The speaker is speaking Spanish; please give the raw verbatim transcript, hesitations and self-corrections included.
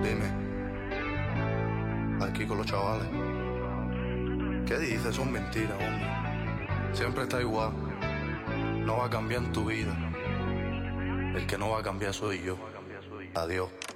Dime, aquí con los chavales. ¿Qué dices? Son mentiras, hombre. Siempre está igual. No va a cambiar en tu vida. El que no va a cambiar soy yo. Adiós.